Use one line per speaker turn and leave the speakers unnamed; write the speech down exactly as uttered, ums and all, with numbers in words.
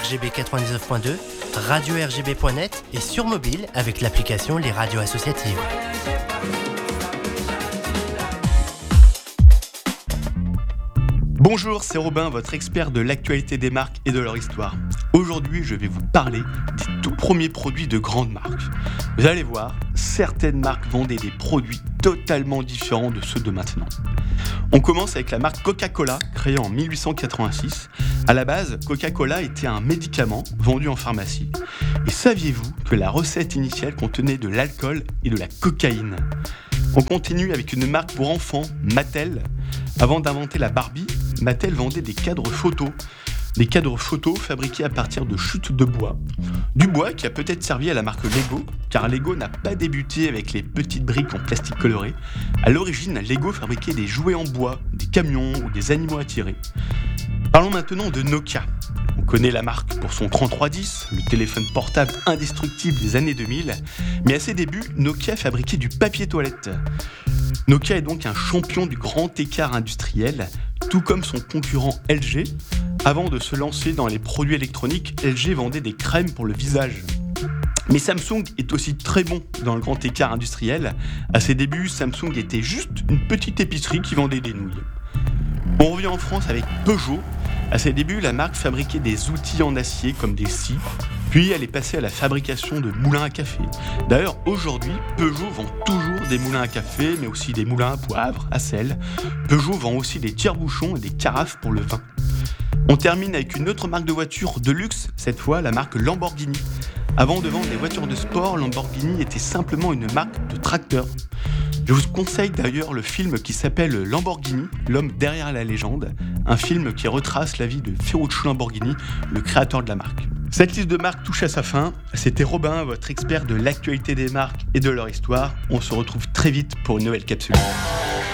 R G B quatre-vingt-dix-neuf point deux, radio R G B point net et sur mobile avec l'application Les Radios Associatives.
Bonjour, c'est Robin, votre expert de l'actualité des marques et de leur histoire. Aujourd'hui, je vais vous parler des tout premiers produits de grandes marques. Vous allez voir, certaines marques vendaient des produits totalement différents de ceux de maintenant. On commence avec la marque Coca-Cola, créée en dix-huit cent quatre-vingt-six. À la base, Coca-Cola était un médicament vendu en pharmacie. Et saviez-vous que la recette initiale contenait de l'alcool et de la cocaïne ? On continue avec une marque pour enfants, Mattel. Avant d'inventer la Barbie, Mattel vendait des cadres photos. Des cadres photos fabriqués à partir de chutes de bois. Du bois qui a peut-être servi à la marque Lego, car Lego n'a pas débuté avec les petites briques en plastique coloré. À l'origine, Lego fabriquait des jouets en bois, des camions ou des animaux à tirer. Parlons maintenant de Nokia. On connaît la marque pour son trente-trois dix, le téléphone portable indestructible des années deux mille, mais à ses débuts, Nokia fabriquait du papier toilette. Nokia est donc un champion du grand écart industriel, tout comme son concurrent L G. Avant de se lancer dans les produits électroniques, L G vendait des crèmes pour le visage. Mais Samsung est aussi très bon dans le grand écart industriel. À ses débuts, Samsung était juste une petite épicerie qui vendait des nouilles. On revient en France avec Peugeot. À ses débuts, la marque fabriquait des outils en acier comme des scies, puis elle est passée à la fabrication de moulins à café. D'ailleurs, aujourd'hui, Peugeot vend toujours des moulins à café, mais aussi des moulins à poivre, à sel. Peugeot vend aussi des tire-bouchons et des carafes pour le vin. On termine avec une autre marque de voitures de luxe, cette fois la marque Lamborghini. Avant de vendre des voitures de sport, Lamborghini était simplement une marque de tracteurs. Je vous conseille d'ailleurs le film qui s'appelle Lamborghini, l'homme derrière la légende, un film qui retrace la vie de Ferruccio Lamborghini, le créateur de la marque. Cette liste de marques touche à sa fin. C'était Robin, votre expert de l'actualité des marques et de leur histoire. On se retrouve très vite pour une nouvelle capsule.